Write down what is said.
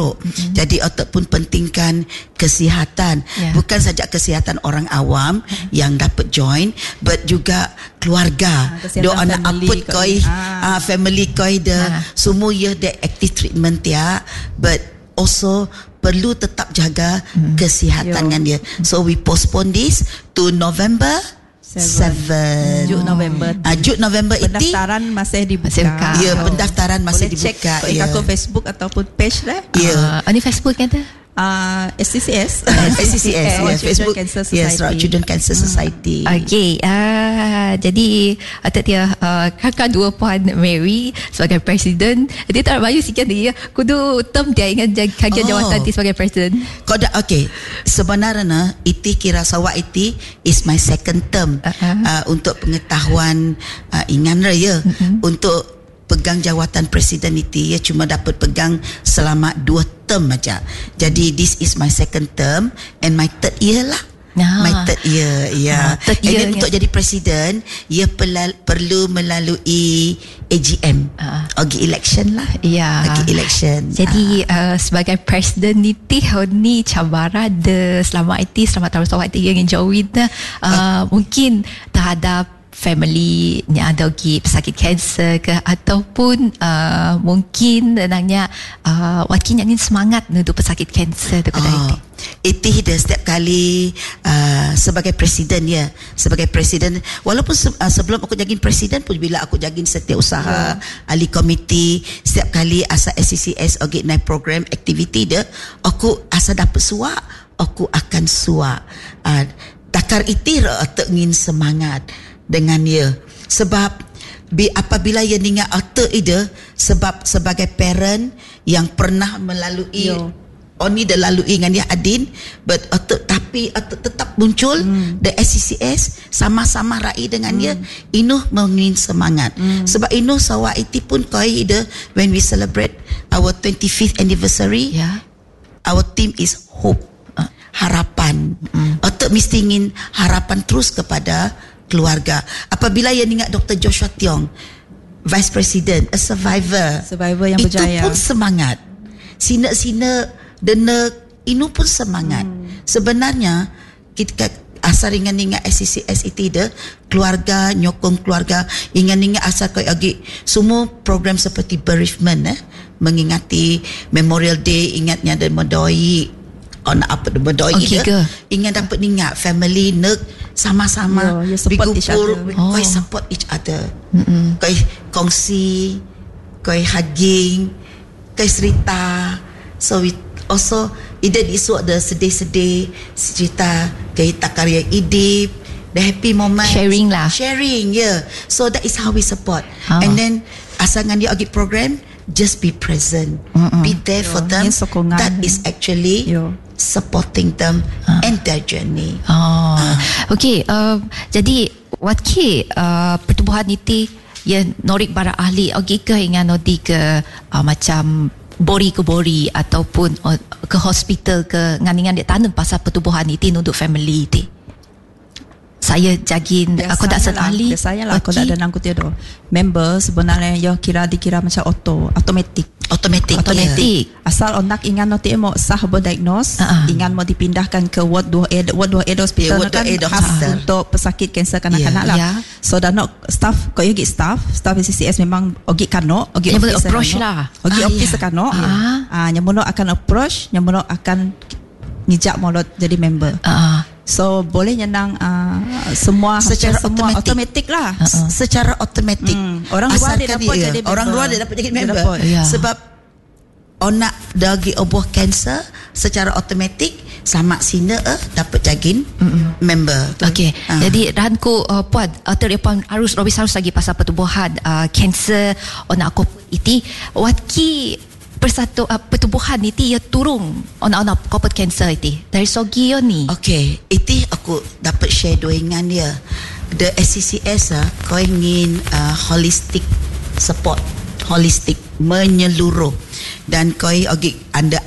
elok. Jadi otak pun pentingkan kesihatan. Bukan saja kesihatan orang awam yang dapat join, but juga keluarga. Do anak aput koi, family koi dah semua ya the active treatment ya, but also perlu tetap jaga kesihatan dengan dia. So we postpone this to November 7. Jun November itu pendaftaran masih dibuka. Ya, pendaftaran masih dibuka. Boleh cek akun Facebook ataupun page lah. Ya. Ini Facebook kata? SCCS, Facebook, Cancer Society. Children Cancer Society. Okay, jadi atas dia kakak dua Puan Mary sebagai presiden, dia tak bayu sikit dia kudu term dia ingat kagian jawatan dia sebagai presiden. Kau dah okay. Sebenarnya iti kira sawak iti is my second term untuk pengetahuan ingan raya untuk pegang jawatan presiden itu, ia cuma dapat pegang selama 2 term aja. Jadi this is my second term and my third year lah. My third year, and untuk jadi presiden, ia perlu melalui AGM, election lah. Election. Jadi sebagai presiden ni cabaran de selama itu, selama tahun sawat itu yang join mungkin terhadap family ni ada lagi pesakit kanser ke, ataupun mungkin nanya wakil yang semangat untuk pesakit kanser tu kata itu dah setiap kali sebagai presiden sebagai presiden, walaupun sebelum aku jadi presiden pun, bila aku jadi setiausaha ahli komiti, setiap kali asa SCCS organize program aktiviti dia, aku asa dapat suak, aku akan suak. Takar itu tak ingin semangat dengan dia, sebab apabila ia ingat otak ide, sebab sebagai parent yang pernah melalui Oni dah lalui dengan dia Adin, but tapi tetap muncul the SCCS sama-sama rai dengan dia, inuh mengin semangat. Sebab inuh sawa itu pun koi ide, when we celebrate our 25th anniversary, our theme is hope, harapan. Otak mesti ingin harapan terus kepada keluarga. Apabila yang ingat Dr. Joshua Tiong, Vice President, a survivor yang berjaya, itu pun semangat. Sina dena inu pun semangat. Sebenarnya kita asal ingat SCCS itu dia keluarga, nyokong keluarga, ingat asal kau agi semua program seperti bereavement, mengingati Memorial Day, ingatnya dan medoi apa berdoi dia ingin dapat ingat family nek sama-sama berkumpul, kau support each other, kau kongsi, kau hugging, kau cerita. So we also ida isu ada sedih-sedih cerita kita karya idip, the happy moment, sharing, so that is how we support. And then asangan dia agi program, just be present, be there for them. That is actually supporting them and their journey. Okay, jadi wakil pertubuhan itu yang norik para ahli agi ke ingat nodi ke macam bori ke bori ataupun ke hospital ke nganingan dia tanam pasal pertubuhan itu untuk family itu. Saya jagin aku tak ahli. Saya lah aku tak ada nangkut dia tu. Member sebenarnya yang dikira macam automatic. Asal onak ingan nanti mau sah berdiagnose, ingan mau dipindahkan ke ward 2A hospital kan untuk pesakit kanser kanak-kanak lah. So dah nak staff, kau yogi staff SCCS memang ogi kano, ogi office approach lah. Ogi office kano. Nyamuno akan approach, nyamuno akan ngijak molot jadi member. So boleh nyenang semua secara automatic lah. Secara automatic. Orang luar dia dapat jadi member. Orang luar dia dapat jadi member. Sebab onak dagi oboh kanser secara automatic sama sini dapat jagin member. Okay. Jadi ranku puan terdepan harus lagi pasal pertubuhan kanser onak aku itu waki persatu pertubuhan itu ia turun anak-anak corporate cancer itu dari segi ni. Okay, itu aku dapat share dengan dia. The SCCS kau ingin holistic support, holistic menyeluruh, dan kau anda